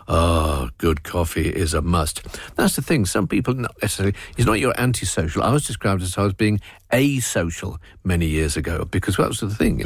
good coffee is a must. That's the thing. Some people, not necessarily, it's not you're antisocial. I was described as I was being asocial many years ago because that was the thing.